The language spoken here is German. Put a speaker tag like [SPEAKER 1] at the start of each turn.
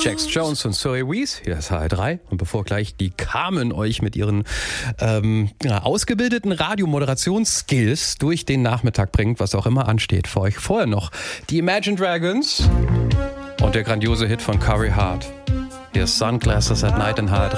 [SPEAKER 1] Jax Jones und Zoe Wees, hier ist HR3. Und bevor gleich die Carmen euch mit ihren ausgebildeten Radiomoderationsskills durch den Nachmittag bringt, was auch immer ansteht für euch, vorher noch die Imagine Dragons und der grandiose Hit von Corey Hart. Hier ist Sunglasses at Night in HR3.